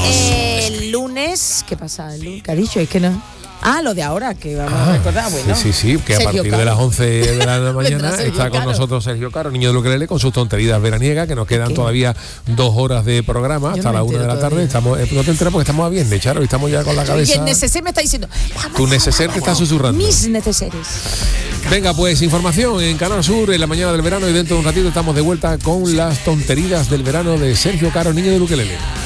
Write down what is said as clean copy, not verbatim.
El lunes, ¿qué pasa? ¿El lunes? ¿Qué ha dicho? Es que no. Lo de ahora, que vamos a recordar. Bueno, sí, que a Sergio partir Caro. de las 11 de la mañana está con Caro. nosotros Sergio Caro, niño del ukelele, con sus tonterías veraniegas, que nos quedan todavía 2 horas de programa hasta la 1 de la tarde. Estamos, no te enteras porque estamos a viernes, Charo, y estamos ya con la cabeza. Y el neceser me está diciendo. Tu neceser te está susurrando. Mis neceseres. Venga, pues información en Canal Sur en la mañana del verano, y dentro de un ratito estamos de vuelta con las tonterías del verano de Sergio Caro, niño del ukelele.